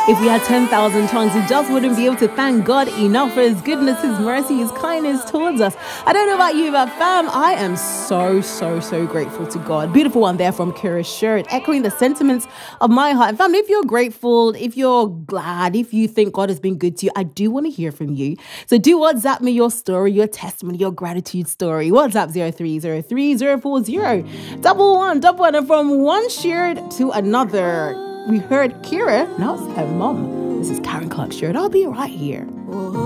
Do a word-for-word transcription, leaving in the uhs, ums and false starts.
If we had ten thousand tongues, we just wouldn't be able to thank God enough for His goodness, His mercy, His kindness towards us. I don't know about you, but fam, I am so, so, so grateful to God. Beautiful one there from Kira Shirt, echoing the sentiments of my heart. And fam, if you're grateful, if you're glad, if you think God has been good to you, I do want to hear from you. So do WhatsApp me your story, your testimony, your gratitude story. WhatsApp zero three zero three zero four zero double one double one. And from one shared to another, we heard Kira, now it's her mom. This is Karen Clark Shirt. I'll be right here.